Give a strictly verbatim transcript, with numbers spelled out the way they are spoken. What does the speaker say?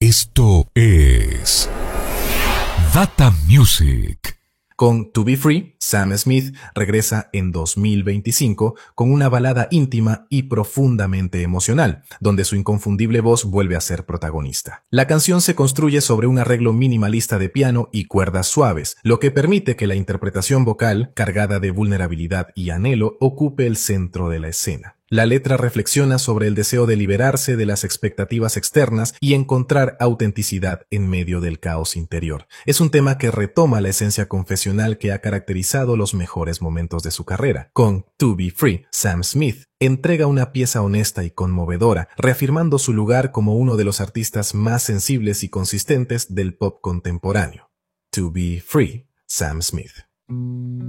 Esto es Data Music. Con To Be Free, Sam Smith regresa en dos mil veinticinco con una balada íntima y profundamente emocional, donde su inconfundible voz vuelve a ser protagonista. La canción se construye sobre un arreglo minimalista de piano y cuerdas suaves, lo que permite que la interpretación vocal, cargada de vulnerabilidad y anhelo, ocupe el centro de la escena. La letra reflexiona sobre el deseo de liberarse de las expectativas externas y encontrar autenticidad en medio del caos interior. Es un tema que retoma la esencia confesional que ha caracterizado los mejores momentos de su carrera. Con To Be Free, Sam Smith entrega una pieza honesta y conmovedora, reafirmando su lugar como uno de los artistas más sensibles y consistentes del pop contemporáneo. To Be Free, Sam Smith.